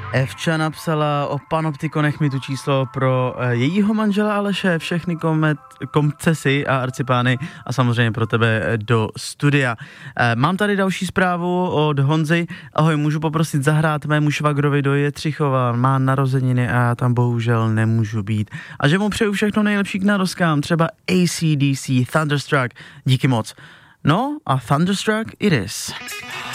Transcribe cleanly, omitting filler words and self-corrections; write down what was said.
Evča napsala o Panoptikonech mi tu číslo pro jejího manžela Aleše, všechny koncesy a arcipány a samozřejmě pro tebe do studia. Mám tady další zprávu od Honzy. Ahoj, můžu poprosit zahrát mému švagrovi do Jetřichova, má narozeniny a já tam bohužel nemůžu být. A že mu přeju všechno nejlepší k narozkám, třeba AC/DC, Thunderstruck. Díky moc. No a Thunderstruck it is.